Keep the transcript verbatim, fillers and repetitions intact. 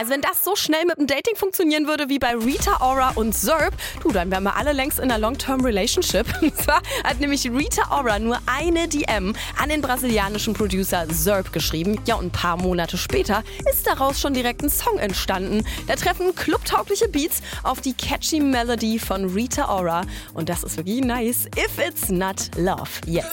Also wenn das so schnell mit dem Dating funktionieren würde wie bei Rita Ora und Zerb, du, dann wären wir alle längst in einer Long-Term-Relationship. Und zwar hat nämlich Rita Ora nur eine D M an den brasilianischen Producer Zerb geschrieben. Ja, und ein paar Monate später ist daraus schon direkt ein Song entstanden. Da treffen clubtaugliche Beats auf die catchy Melody von Rita Ora. Und das ist wirklich nice. If It's Not Love. Yes.